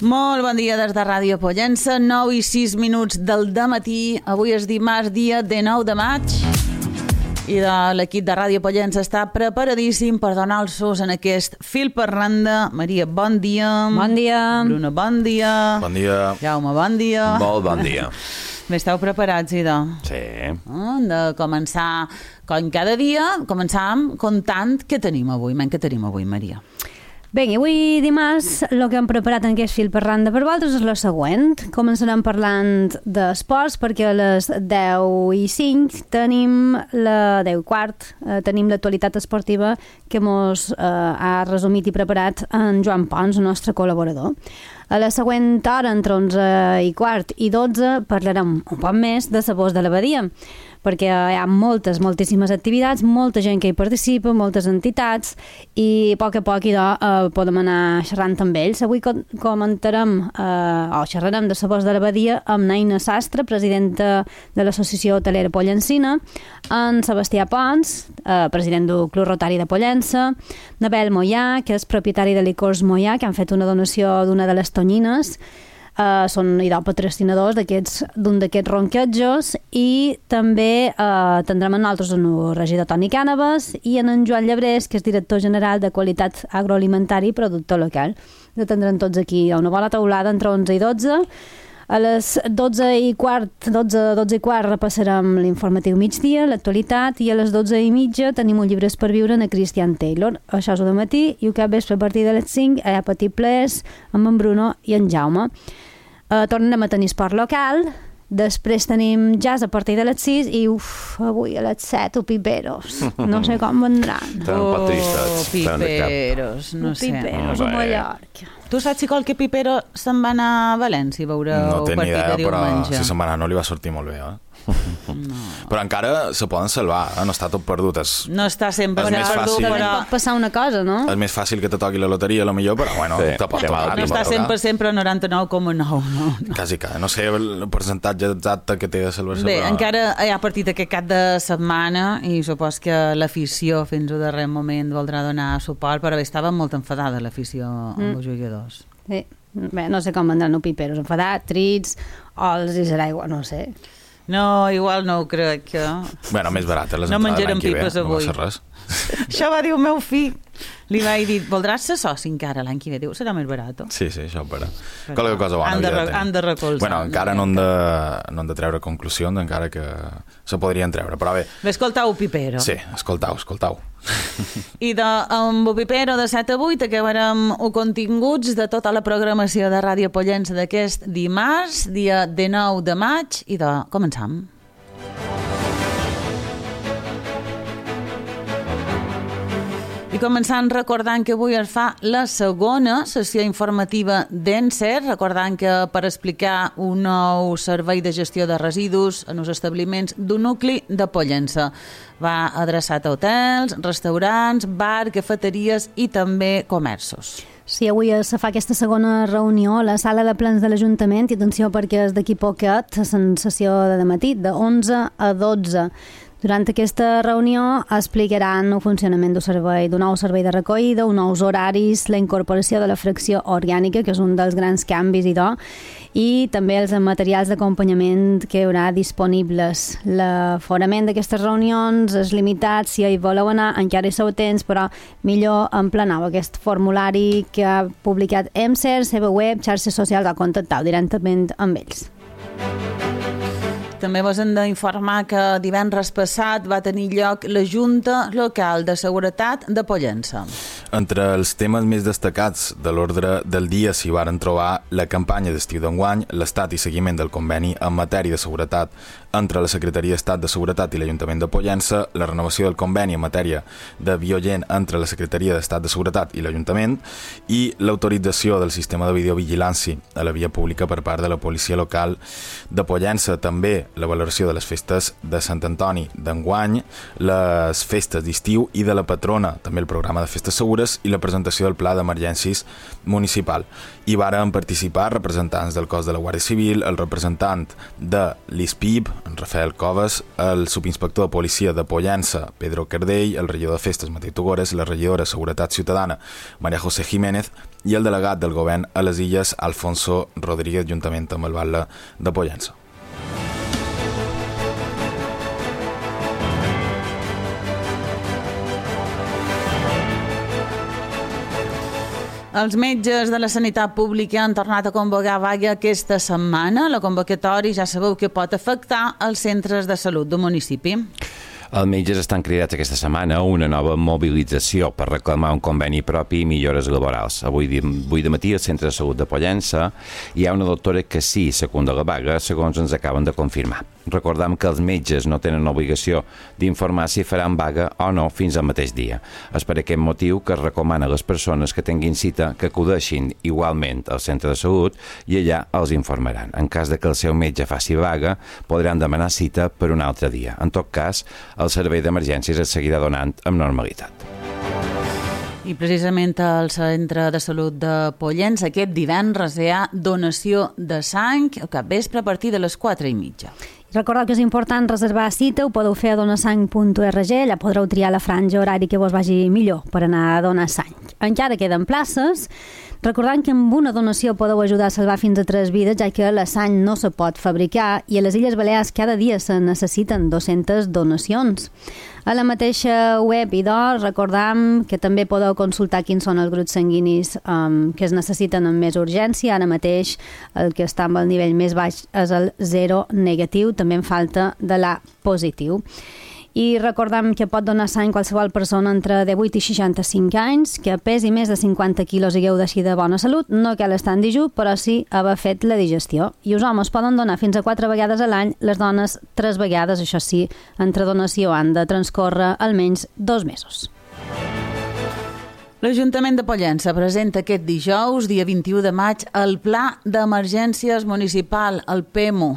Molt bon dia des de Ràdio Pollença, 9 i 6 minuts del dematí. Avui és dimarts, dia 19 de maig. I l'equip de Ràdio Pollença està preparadíssim per donar-los en aquest fil per randa. Maria, bon dia. Bon dia. Bruna, bon dia. Bon dia. Jaume, bon dia. Molt bon dia. Bé, esteu preparats, idò? Sí. De començar, com cada dia, començàvem contant què tenim avui. Què tenim avui, Maria? Bé, avui dimarts el que hem preparat en aquest fil per randa per vosaltres és el següent. Començarem parlant d'esports perquè a les 10:05 tenim la 10:15, tenim l'actualitat esportiva que mos ha resumit i preparat en Joan Pons, el nostre col·laborador. A la següent hora, entre 11:15 i 12, parlarem un poc més de Sabors de l'Abadia, perquè hi ha moltíssimes activitats, molta gent que hi participa, moltes entitats, i a poc podem anar xerrant amb ells. Avui xerrarem de Sabors de l'Abadia amb Naina Sastre, presidenta de l'Associació Hotelera Pollencina, en Sebastià Pons, president del Club Rotari de Pollença, Nabel Moyà, que és propietari de Licors Moyà, que han fet una donació d'una de les tonyines. Són patrocinadors d'un d'aquests ronquetjos, i també tindrem en nosaltres el regidor Toni Cànavas i en Joan Llebrés, que és director general de Qualitat Agroalimentari i Productor Local. Ho tindrem tots aquí a una bona taulada entre 11 i 12. A les 12:15 repassarem l'informatiu migdia, l'actualitat, i a les 12:30 tenim un Llibres per viure en Christian Taylor. Això és el matí, i el capvespre a partir de les 5 hi ha Petit Plers amb en Bruno i en Jaume. Tornarem a tenir esport local, després tenim jazz a partir de les 6 i avui a les 7 o Piperos. No sé com vendran. Estan un poc tristos. Piperos, no sé. Piperos a Mallorca. Tu saps si qualque Pipero se'n va anar a València a veure el partit de diumenge? No té ni idea, però si se'n va anar no li va sortir molt bé, No. Però encara se poden salvar, no està tot perdut. No està sempre perdut, però pot passar una cosa, no? És més fàcil que te toqui la loteria, potser, però bueno, te pot tocar. No està 100%, 99,9, no. Quasi. No sé el percentatge exacte que té de salvar-se. Bé, encara hi ha partit aquest cap de setmana i supos que l'afició fins al darrer moment voldrà donar suport, però bé, estava molt enfadada l'afició amb els jugadors. Sí. Bé, no sé com vendran els Piperos, enfadat, trits, o els hi serà igual, no sé. No, igual no ho crec. Bueno, més barat, les no entrades menjarem l'any que ve, pipes avui. No va ser res. Això va dir el meu fill. Li vaig dir, voldràs ser soci encara l'any que ve? Diu, serà més barat. Sí, això per qualque cosa bona. Han de recolzar. Bueno, encara no han de treure conclusions, encara que se podrien treure, però bé. Escoltau, Pipero. Sí, escoltau. I amb el Pipero de 7 a 8 acabarem els continguts de tota la programació de Ràdio Pollença d'aquest dimarts, dia 19 de maig, i començam. I començant recordant que avui es fa la segona sessió informativa d'ENCER, recordant que per explicar un nou servei de gestió de residus en els establiments d'un nucli de Pollença. Va adreçat a hotels, restaurants, bar, cafeteries i també comerços. Sí, avui se fa aquesta segona reunió a la sala de plens de l'Ajuntament, i atenció perquè és d'aquí poquet, la sessió de dematí, de 11 a 12. Durant aquesta reunió explicaran el funcionament d'un nou servei de recollida, uns nous horaris, la incorporació de la fracció orgànica, que és un dels grans canvis i també els materials d'acompanyament que hi haurà disponibles. L'aforament d'aquestes reunions és limitat, si hi voleu anar encara hi sou temps, però millor empleneu aquest formulari que ha publicat ENCER, seva web, xarxes socials, o contacteu directament amb ells. També vos hem d'informar que divendres passat va tenir lloc la Junta Local de Seguretat de Pollença. Entre els temes més destacats de l'ordre del dia s'hi varen trobar la campanya d'estiu d'enguany, l'estat i seguiment del conveni en matèria de seguretat entre la Secretaria d'Estat de Seguretat i l'Ajuntament de Pollença, la renovació del conveni en matèria de biogen entre la Secretaria d'Estat de Seguretat i l'Ajuntament, i l'autorització del sistema de videovigilància a la via pública per part de la policia local de Pollença. També la valoració de les festes de Sant Antoni d'enguany, les festes d'estiu i de la patrona, també el programa de festes segures candidatures i la presentació del pla d'emergències municipal. Hi varen participar representants del cos de la Guàrdia Civil, el representant de l'ISPIB, en Rafael Coves, el subinspector de policia de Pollença, Pedro Cardell, el regidor de Festes, Mateu Tugores, la regidora de Seguretat Ciutadana, María José Jiménez, i el delegat del govern a les Illes, Alfonso Rodríguez, juntament amb el batlle de Pollença. Els metges de la sanitat pública han tornat a convocar vaga aquesta setmana. La convocatòria ja sabeu que pot afectar els centres de salut del municipi. Els metges estan cridats aquesta setmana a una nova mobilització per reclamar un conveni propi i millores laborals. Avui de matí al Centre de Salut de Pollença hi ha una doctora que sí secunda la vaga, segons ens acaben de confirmar. Recordem que els metges no tenen obligació d'informar si faran vaga o no fins al mateix dia. És per aquest motiu que es recomana a les persones que tinguin cita que acudeixin igualment al centre de salut i allà els informaran. En cas de que el seu metge faci vaga, podran demanar cita per un altre dia. En tot cas, el servei d'emergències es seguirà donant amb normalitat. I precisament al Centre de Salut de Pollença aquest divendres hi ha donació de sang al capvespre a partir de les 4:30. Recordeu que és important reservar cita, ho podeu fer a donasang.org, allà podreu triar la franja horària que vos vagi millor per anar a donar sang. Encara queden places. Recordant que amb una donació podeu ajudar a salvar fins a 3 vides, ja que la sang no se pot fabricar i a les Illes Balears cada dia se necessiten 200 donacions. A la mateixa web IDOR recordam que també podeu consultar quins són els grups sanguinis que es necessiten amb més urgència. Ara mateix el que està amb el nivell més baix és el 0 negatiu, també en falta de l'A positiu. I recordem que pot donar sang qualsevol persona entre 18 i 65 anys, que pesi més de 50 quilos i hagueu d'així de bona salut, no cal estar en dijú, però sí haver fet la digestió. I els homes poden donar fins a 4 vegades a l'any, les dones 3 vegades, això sí, entre donació han de transcórrer almenys 2 mesos. L'Ajuntament de Pollença presenta aquest dijous, dia 21 de maig, el Pla d'Emergències Municipal, el PEMU.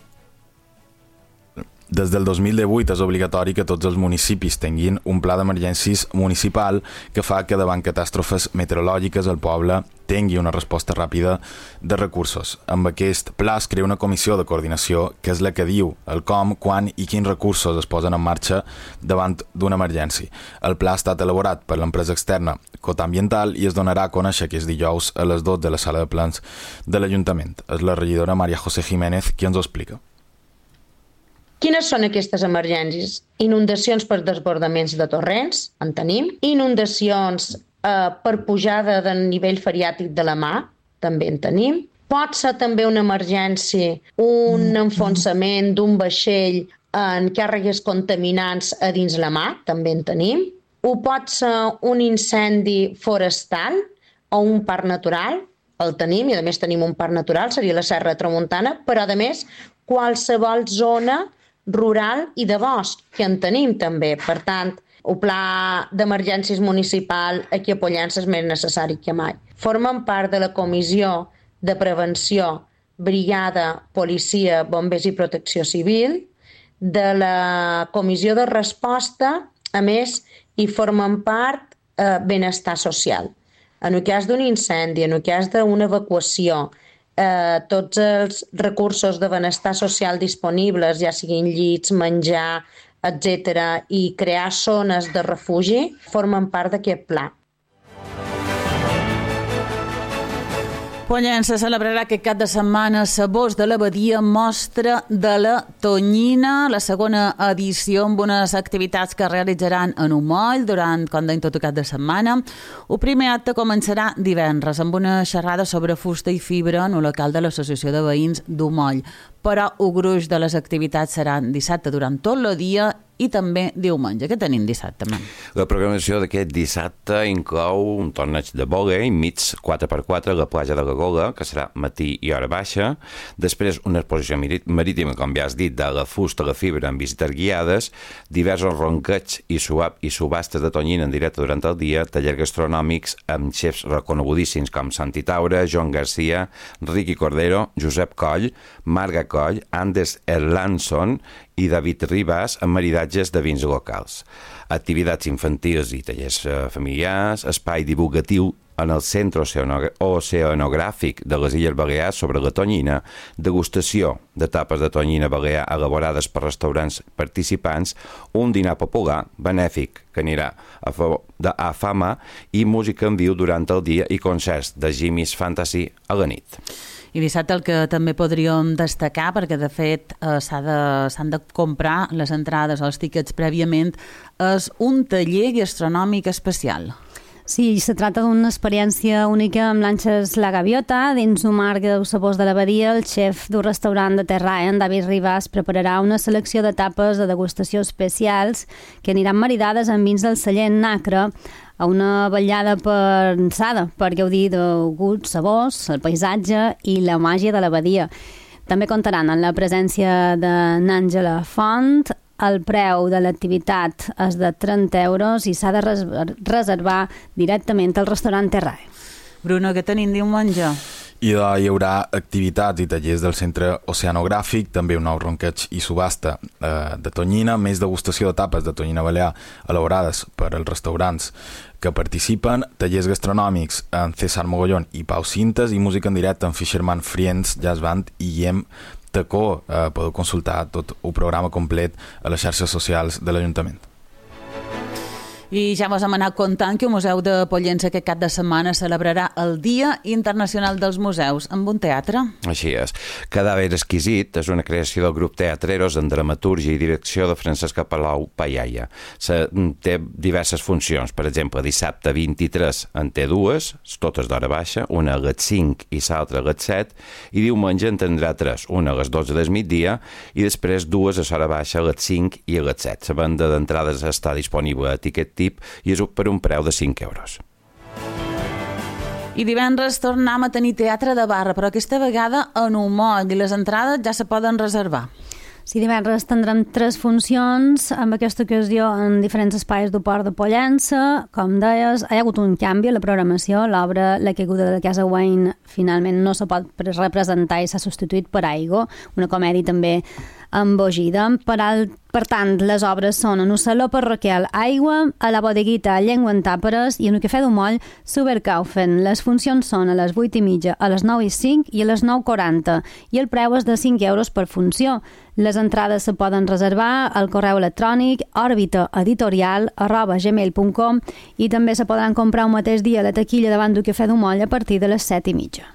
Des del 2018 és obligatori que tots els municipis tinguin un pla d'emergències municipal que fa que davant catàstrofes meteorològiques el poble tingui una resposta ràpida de recursos. Amb aquest pla es crea una comissió de coordinació que és la que diu el com, quan i quins recursos es posen en marxa davant d'una emergència. El pla ha estat elaborat per l'empresa externa Cotambiental i es donarà a conèixer aquest dijous a les 12 de la sala de plens de l'Ajuntament. És la regidora María José Jiménez qui ens ho explica. Quines són aquestes emergències? Inundacions per desbordaments de torrents, en tenim. Inundacions per pujada del nivell freàtic de la mar, també en tenim. Pot ser també una emergència, un enfonsament d'un vaixell en càrregues contaminants a dins la mar, també en tenim. Ho pot ser un incendi forestal o un parc natural, el tenim, i a més tenim un parc natural, seria la Serra de Tramuntana, però a més qualsevol zona rural i de bosc, que en tenim també. Per tant, el pla d'emergències municipal aquí a Pollença és més necessari que mai. Formen part de la Comissió de Prevenció, Brigada, Policia, Bombers i Protecció Civil, de la Comissió de Resposta, a més, hi formen part Benestar Social. En el cas d'un incendi, en el cas d'una evacuació, tots els recursos de benestar social disponibles, ja siguin llits, menjar, etc., i crear zones de refugi, formen part d'aquest pla. Pollença celebrarà aquest cap de setmana la Bos de l'Abadia Mostra de la Tonyina, la segona edició amb unes activitats que realitzaran en un moll durant, com deim, tot el cap de setmana. El primer acte començarà divendres amb una xerrada sobre fusta i fibra en el local de l'Associació de Veïns d'Umoll, però el gruix de les activitats seran dissabte durant tot el dia i també diumenge. Què tenim dissabte? La programació d'aquest dissabte inclou un torneig de vòlei mig 4x4 a la platja de la Gola, que serà matí i hora baixa. Després una exposició marítima, com ja has dit, de la fusta a la fibra amb visites guiades, diversos ronquets i subhastes de tonyina en directe durant el dia, tallers gastronòmics amb xefs reconegudíssims com Santi Taura, Joan Garcia, Ricky Cordero, Josep Coll, Marga Coll, Anders Erlandson i David Ribas amb maridatges de vins locals. Activitats infantils i tallers familiars, espai divulgatiu en el Centre Oceanogràfic de les Illes Balears sobre la tonyina, degustació de tapes de tonyina balear elaborades per restaurants participants, un dinar popular benèfic que anirà a favor d'AFAMA i música en viu durant el dia i concerts de Jimmy's Fantasy a la nit. I dissabte el que també podríem destacar, perquè de fet s'han de comprar les entrades o els tíquets prèviament, és un taller gastronòmic especial. Sí, se trata d'una experiència única amb lanxes La Gaviota. Dins un marc dels sabors de la badia, el xef d'un restaurant de Terraen, David Ribas, prepararà una selecció de tapes de degustació especials que aniran maridades amb vins del celler Nacre a una vetllada pensada per gaudir de gusts, sabors, el paisatge i la màgia de la badia. També comptaran amb la presència de n'Àngela Font. El preu de l'activitat és de 30 euros i s'ha de reservar directament al restaurant Terrae. Bruno, què tenim diumenge? Hi haurà activitats i tallers del Centre Oceanogràfic, també un nou ronqueig i subhasta de tonyina, més degustació de tapes de tonyina balear elaborades per als restaurants que participen, tallers gastronòmics en César Mogollón i Pau Cintes i música en directe en Fisherman Friends, Jazz Band i Guillem Tacó. Podeu consultar tot el programa complet a les xarxes socials de l'Ajuntament. I ja vos hem anat contant que el Museu de Pollença aquest cap de setmana celebrarà el Dia Internacional dels Museus amb un teatre. Així és. Cadàver exquisit és una creació del grup Teatreros en dramatúrgia i direcció de Francesca Palau Paiaia. Té diverses funcions. Per exemple, dissabte 23 en té dues, totes d'hora baixa, una a les 5 i l'altra a les 7, i diumenge en tindrà 3, una a les 12 del migdia i després dues a l'hora baixa a les 5 i a les 7. La venda d'entrades està disponible a Ticket Tip i és per un preu de 5 euros. I divendres tornem a tenir teatre de barra, però aquesta vegada en humor, i les entrades ja se poden reservar. Sí, divendres tindrem 3 funcions, amb aquesta ocasió en diferents espais del Port de Pollença. Com deies, hi ha hagut un canvi a la programació. L'obra La caiguda de la Casa Wayne finalment no se pot representar i s'ha substituït per Aigo, una comèdia també embogida. Per tant, les obres són en un saló parroquial Aigua, a la bodeguita Llengua en Tàperes i en el Cafè du Moll Suberkaufen. Les funcions són a les 8:30, a les 9:05 i a les 9:40 i el preu és de 5 euros per funció. Les entrades se poden reservar al correu electrònic orbitaeditorial@gmail.com i també se podran comprar un mateix dia a la taquilla davant del Cafè du Moll a partir de les 7:30.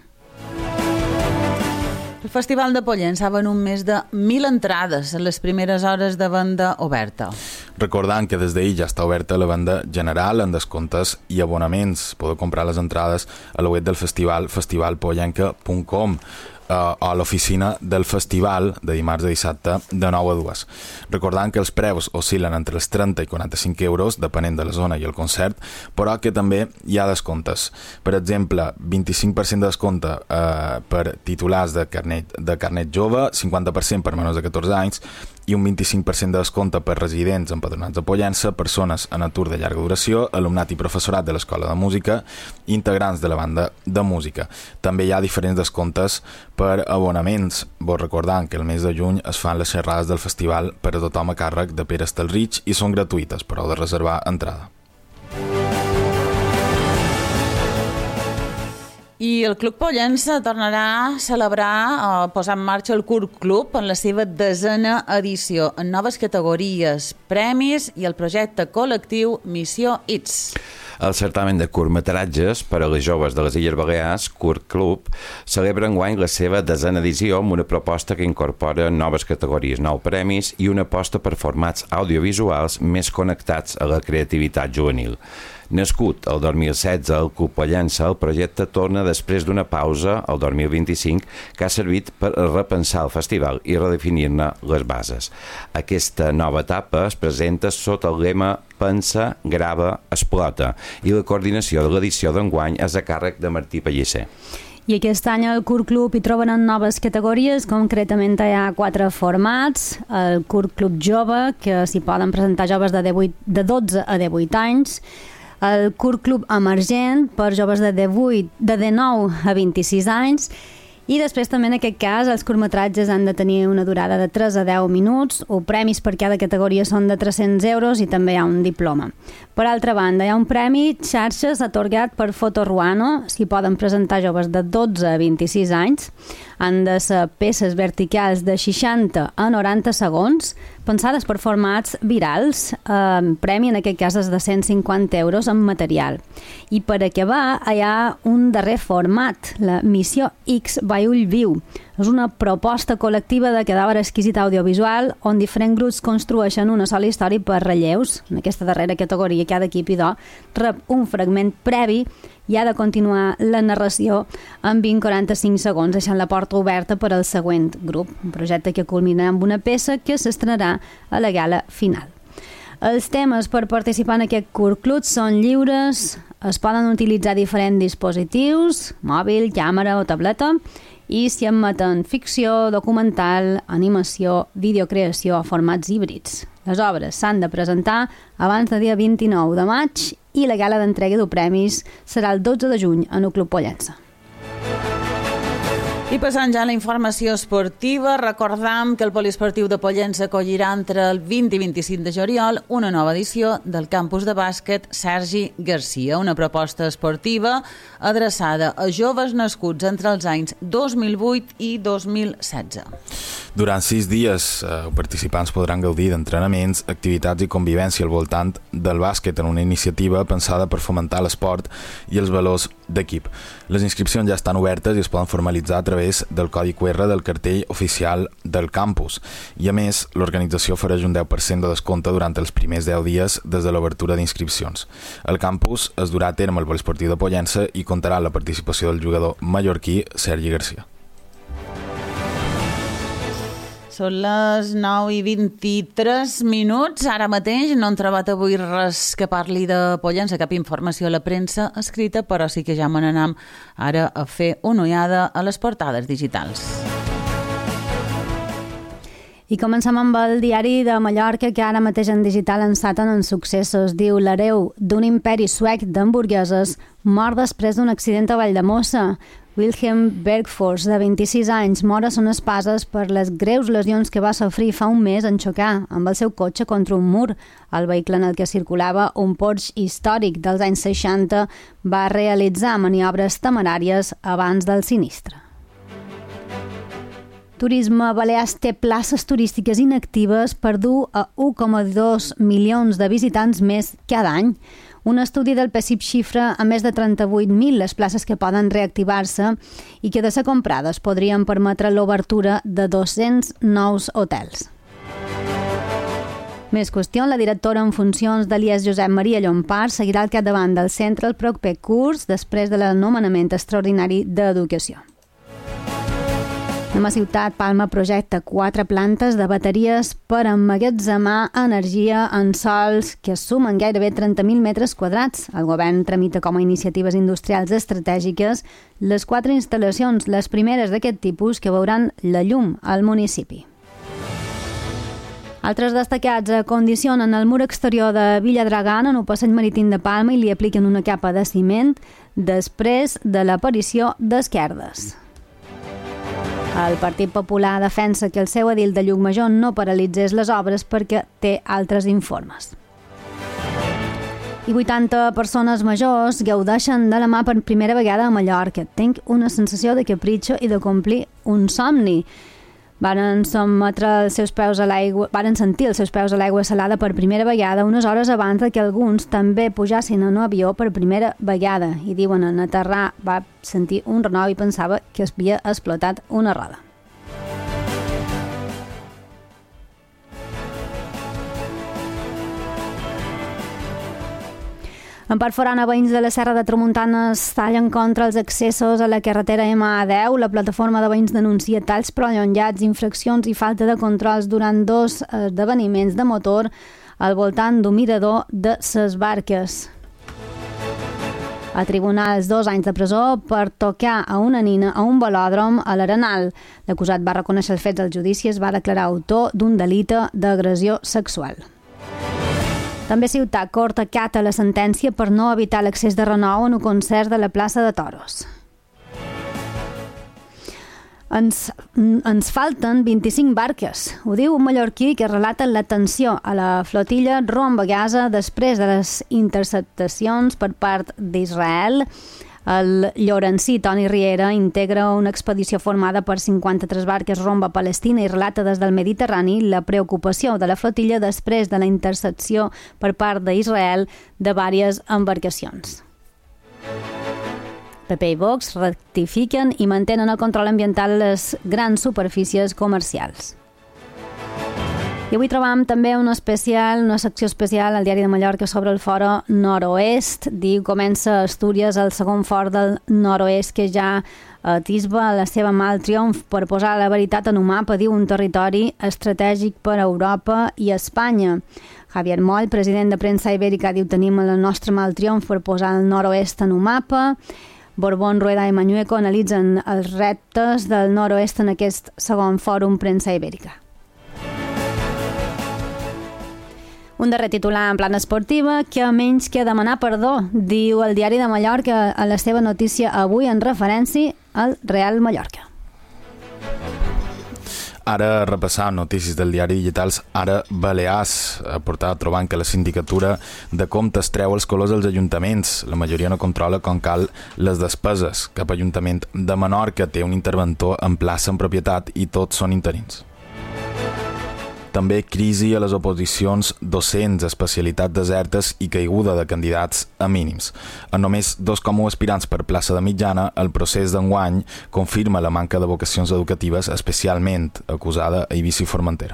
El Festival de Pollença ha venut més de 1.000 entrades en les primeres hores de venda oberta. Recordant que des d'ahir ja està oberta la venda general en descomptes i abonaments. Podeu comprar les entrades a la web del festival, festivalpollenca.com, o a l'oficina del festival de dimarts a dissabte de 9 a 2. Recordant que els preus oscil·len entre els 30 i 45 euros, depenent de la zona i el concert, però que també hi ha descomptes. Per exemple, 25% de descompte per titulars de carnet jove, 50% per menors de 14 anys i un 25% de descompte per residents empadronats a Pollença, persones en atur de llarga duració, alumnat i professorat de l'Escola de Música, integrants de la banda de música. També hi ha diferents descomptes per abonaments. Vos recordant que el mes de juny es fan les xerrades del festival per a tothom a càrrec de Pere Estelrich i són gratuïtes, però heu de reservar entrada. I el Club Pollença tornarà a celebrar o posar en marxa el Curt Club en la seva 10ª edició, en noves categories, premis i el projecte col·lectiu Missió It's. El certamen de curtmetratges per a les joves de les Illes Balears, Curt Club, celebra enguany la seva 10ª edició amb una proposta que incorpora noves categories, 9 premis i una aposta per formats audiovisuals més connectats a la creativitat juvenil. Nascut el 2016 al Club Pollença, el projecte torna després d'una pausa, el 2025, que ha servit per repensar el festival i redefinir-ne les bases. Aquesta nova etapa es presenta sota el lema Pensa, grava, explota, i la coordinació de l'edició d'enguany és a càrrec de Martí Pellicer. I aquest any al Curt Club hi troben noves categories, concretament hi ha 4 formats. El Curt Club Jove, que s'hi poden presentar joves de 12 a 18 anys, el Curt Club Emergent per joves de 19 a 26 anys I després també en aquest cas els curtmetratges han de tenir una durada de 3 a 10 minuts, o premis per cada categoria són de 300 euros i també hi ha un diploma. Per altra banda, hi ha un premi xarxes atorgat per Foto Ruano, s'hi poden presentar joves de 12 a 26 anys, han de ser peces verticals de 60 a 90 segons, pensades per formats virals. Premi en aquest cas és de 150 euros en material. I per acabar hi ha un darrer format, la Missió X by Ullviu. És una proposta col·lectiva de cadàver exquisit audiovisual on diferents grups construeixen una sola història per relleus. En aquesta darrera categoria cada equip rep un fragment previ i ha de continuar la narració en 20-45 segons, deixant la porta oberta per al següent grup. Un projecte que culminarà amb una peça que s'estrenarà a la gala final. Els temes per participar en aquest curt club són lliures, es poden utilitzar diferents dispositius, mòbil, càmera o tableta, i s'hi admeten ficció, documental, animació, videocreació o formats híbrids. Les obres s'han de presentar abans del dia 29 de maig i la gala d'entrega de premis serà el 12 de juny a Nuclub Pollença. I passant ja a la informació esportiva, recordam que el Poliesportiu de Pollença acollirà entre el 20 i 25 de juliol una nova edició del campus de bàsquet Sergi Garcia, una proposta esportiva adreçada a joves nascuts entre els anys 2008 i 2016. Durant 6 dies, participants podran gaudir d'entrenaments, activitats i convivència al voltant del bàsquet en una iniciativa pensada per fomentar l'esport i els valors d'equip. Les inscripcions ja estan obertes i es poden formalitzar a través del codi QR del cartell oficial del campus. I a més, l'organització ofereix un 10% de descompte durant els primers 10 dies des de l'obertura d'inscripcions. El campus es durà a terme al Poliesportiu de Pollença i comptarà amb la participació del jugador mallorquí Sergi Garcia. Són les 9 i 23 minuts. Ara mateix no hem trobat avui res que parli de Pollença, cap informació a la premsa escrita, però sí que ja me n'anem ara a fer una ullada a les portades digitals. I comencem amb el diari de Mallorca, que ara mateix en digital enceten en successos. Diu: l'hereu d'un imperi suec d'hamburgueses mor després d'un accident a Valldemossa. Wilhelm Bergfors, de 26 anys, mor a son espases per les greus lesions que va sofrir fa un mes en xocar amb el seu cotxe contra un mur. El vehicle en el que circulava, un Porsche històric dels anys 60, va realitzar maniobres temeràries abans del sinistre. Turisme Balears té places turístiques inactives per dur a 1,2 milions de visitants més cada any. Un estudi del PSIP xifra a més de 38.000 les places que poden reactivar-se i que, de ser comprades, podrien permetre l'obertura de 200 nous hotels. Més qüestió, la directora en funcions de l'IES, Josep Maria Llompart, seguirà al capdavant del centre el proper curs després de l'anomenament extraordinari d'educació. Anem a Ciutat. Palma projecta 4 plantes de bateries per emmagatzemar energia en sols que sumen gairebé 30.000 metres quadrats. El govern tramita com a iniciatives industrials estratègiques les 4 instal·lacions, les primeres d'aquest tipus, que veuran la llum al municipi. Altres destacats acondicionen el mur exterior de Villadragana en el passeig marítim de Palma i li apliquen una capa de ciment després de l'aparició d'esquerdes. El Partit Popular defensa que el seu edil de Llucmajor no paralitzés les obres perquè té altres informes. I 80 persones majors gaudeixen de la mà per primera vegada a Mallorca. Tinc una sensació de capritxo i de complir un somni. Varen sentir els seus peus a l'aigua salada per primera vegada unes hores abans que alguns també pujassin en un avió per primera vegada. I diuen, en aterrar va sentir un renou i pensava que havia explotat una roda. En part forana, veïns de la Serra de Tramuntana es tallen contra els accessos a la carretera MA10. La plataforma de veïns denuncia talls prolongats, infraccions i falta de controls durant 2 esdeveniments de motor al voltant d'un mirador de ses Barques. A tribunals 2 anys de presó per tocar a una nina a un velòdrom a l'Arenal. L'acusat va reconèixer els fets al judici i es va declarar autor d'un delicte d'agressió sexual. També Ciutat Cort acata la sentència per no evitar l'accés de renou en un concert de la plaça de Toros. Ens falten 25 barques. Ho diu un mallorquí que relata la tensió a la flotilla rumb a Gaza després de les interceptacions per part d'Israel. El llorencí Toni Riera integra una expedició formada per 53 barques rumb a Palestina i relata des del Mediterrani la preocupació de la flotilla després de la intercepció per part d'Israel de diverses embarcacions. PP i Vox rectifiquen i mantenen el control ambiental a les grans superfícies comercials. I avui trobam també una secció especial al Diari de Mallorca sobre el Foro Nord-Oest. Diu comença a Astúries el segon fort del Nord-Oest que ja atisba la seva mal triomf per posar la veritat en un mapa, diu un territori estratègic per a Europa i Espanya. Javier Moll, president de Premsa Ibèrica, diu tenim el nostre mal triomf per posar el Nord-Oest en un mapa. Borbón, Rueda i Mañueco analitzen els reptes del Nord-Oest en aquest segon fòrum Premsa Ibèrica. Un darrer titular en plana esportiva que menys que demanar perdó, diu el Diari de Mallorca a la seva notícia avui en referència al Real Mallorca. Ara, repassant notícies del diari digitals, ara Balears portava trobant que la sindicatura de comptes treu els colors als ajuntaments. La majoria no controla com cal les despeses. Cap ajuntament de Menorca té un interventor en plaça en propietat i tots són interins. També crisi a les oposicions docents, especialitats desertes i caiguda de candidats a mínims. En només 2,1 aspirants per plaça de mitjana, el procés d'enguany confirma la manca de vocacions educatives, especialment acusada a Eivissa i Formentera.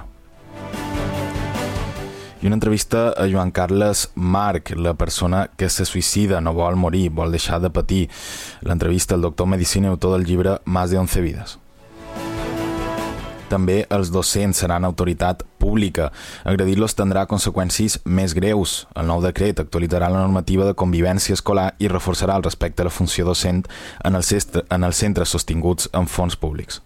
I una entrevista a Joan Carles Marc, la persona que se suïcida, no vol morir, vol deixar de patir. L'entrevista al doctor en Medicina i autor del llibre Más de 11 vides. També els docents seran autoritat pública. Agredir-los tindrà conseqüències més greus. El nou decret actualitzarà la normativa de convivència escolar i reforçarà el respecte a la funció docent en els centres sostinguts amb fons públics.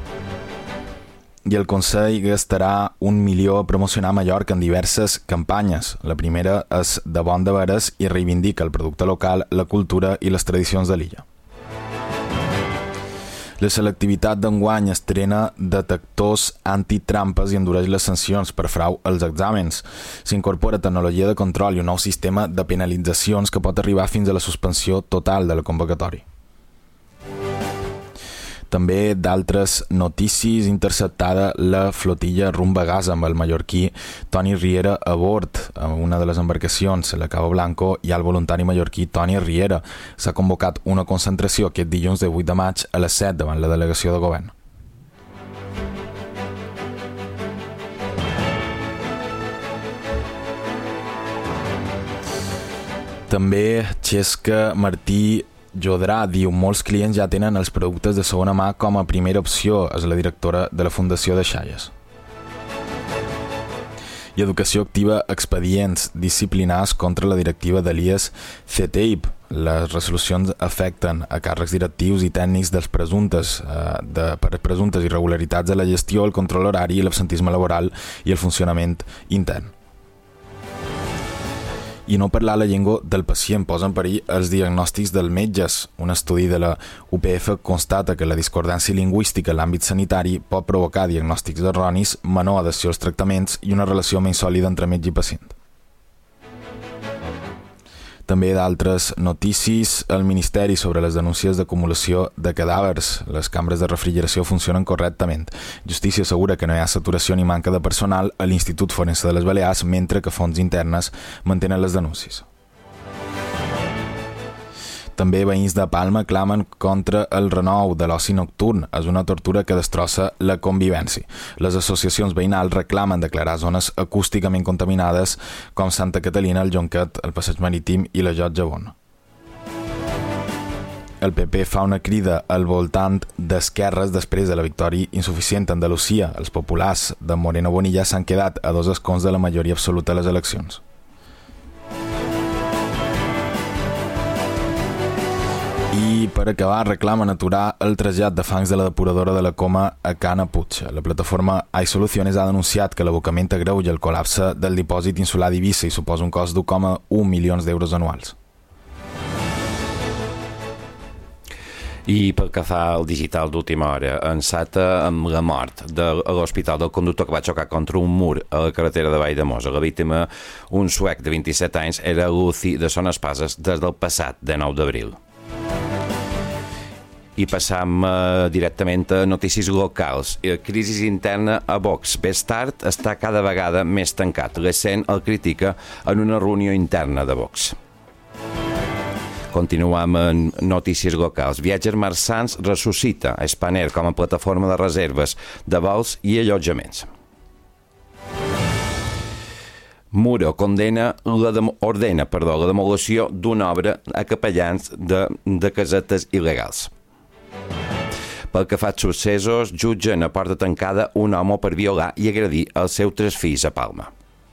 I el Consell gastarà 1 milió a promocionar Mallorca en diverses campanyes. La primera és de bon de veres i reivindica el producte local, la cultura i les tradicions de l'illa. La selectivitat d'enguany estrena detectors antitrampes i endureix les sancions per frau als exàmens. S'incorpora tecnologia de control i un nou sistema de penalitzacions que pot arribar fins a la suspensió total de la convocatòria. També d'altres notícies, interceptada la flotilla rumb a Gaza amb el mallorquí Toni Riera a bord. A una de les embarcacions, la Cabo Blanco, hi ha el voluntari mallorquí Toni Riera. S'ha convocat una concentració aquest dilluns de 8 de maig a les 7 davant la delegació de govern. També Xesca Martí Jodrà diu molts clients ja tenen els productes de segona mà com a primera opció, és la directora de la Fundació de Xalles. I educació activa expedients disciplinars contra la directiva de l'IES CTIP. Les resolucions afecten a càrrecs directius i tècnics per presumptes irregularitats de la gestió, el control horari, l'absentisme laboral i el funcionament intern. I no parlar la llengua del pacient posa en perill els diagnòstics dels metges. Un estudi de la UPF constata que la discordància lingüística en l'àmbit sanitari pot provocar diagnòstics erronis, menor adhesió als tractaments i una relació menys sòlida entre metge i pacient. També d'altres notícies, el Ministeri sobre les denúncies d'acumulació de cadàvers. Les cambres de refrigeració funcionen correctament. Justícia assegura que no hi ha saturació ni manca de personal a l'Institut Forense de les Balears, mentre que fonts internes mantenen les denúncies. També veïns de Palma clamen contra el renou de l'oci nocturn. És una tortura que destrossa la convivència. Les associacions veïnals reclamen declarar zones acústicament contaminades com Santa Catalina, el Jonquet, el Passeig Marítim i la Jotja Bona. El PP fa una crida al voltant d'esquerres després de la victòria insuficient a Andalusia. Els populars de Moreno Bonilla s'han quedat a 2 escons de la majoria absoluta a les eleccions. I per acabar reclamen aturar el trasllat de fangs de la depuradora de la Coma a Cana Puig. La plataforma iSoluciones ha denunciat que l'abocament agreuja el col·lapse del dipòsit insular d'Eivissa i suposa un cost d'1,1 milions d'euros anuals. I pel que fa al digital d'última hora, ensata amb la mort a l'hospital del conductor que va xocar contra un mur a la carretera de Valldemossa. La víctima, un suec de 27 anys, era Lucy de Son Espases des del passat de 9 d'abril. I passam directament a notícies locals. Crisi interna a Vox. Bestart està cada vegada més tancat. L'ESCEN el critica en una reunió interna de Vox. Continuem amb notícies locals. Viatges Marsans ressuscita a Spanair com a plataforma de reserves de vols i allotjaments. Muro ordena la demolició d'una obra a capellans de casetes il·legals. Pel que fa als successos, jutgen a porta tancada un home per violar i agredir els seus 3 fills a Palma.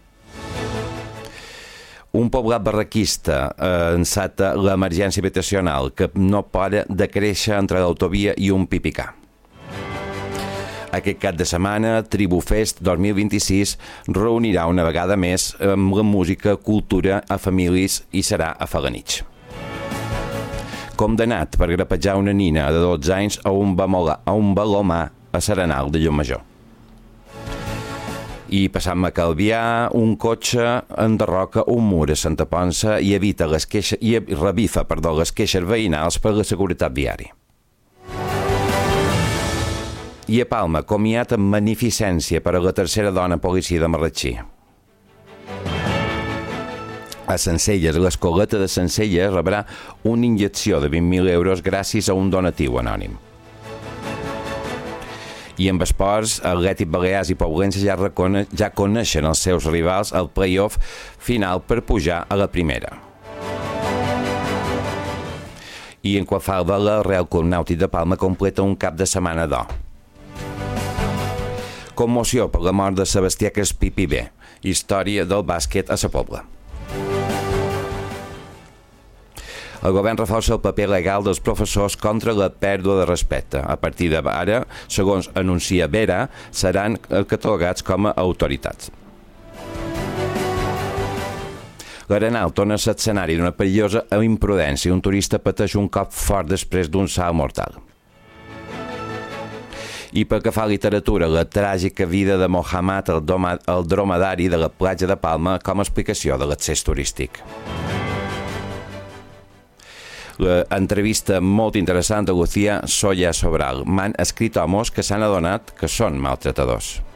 Un poblat barraquista ensata l'emergència habitacional que no para de créixer entre l'autovia i un pipicà. Aquest cap de setmana, Tribufest 2026 reunirà una vegada més amb la música, cultura a famílies i serà a Falanich. Condemnat per grapejar una nina de 12 anys a un balomà a Serenal de Llomajor. I passant a Calvià, un cotxe enderroca un mur a Santa Ponça i revifa les queixes veïnals per la seguretat viària. I a Palma, comiat amb magnificència per a la tercera dona policia de Marratxí. A Sencelles, l'escoleta de Sencelles rebrà una injecció de 20.000 euros gràcies a un donatiu anònim. I amb esports, Atlètic Balears i Poblense ja coneixen els seus rivals al play-off final per pujar a la primera. I en quant fa la Real Club Nàutic de Palma completa un cap de setmana d'or. Commoció per la mort de Sebastià Crespí Piber. Història del bàsquet a sa Pobla. El govern reforça el paper legal dels professors contra la pèrdua de respecte. A partir d'ara, segons anuncia Vera, seran catalogats com a autoritats. L'Arenal torna a ser escenari d'una perillosa imprudència. Un turista pateix un cop fort després d'un salt mortal. I pel que fa a literatura, la tràgica vida de Mohammad, el dromedari de la platja de Palma, com a explicació de l'accés turístic. L'entrevista molt interessant de Lucía Solla Sobral. M'han escrit homes que s'han adonat que són maltratadors.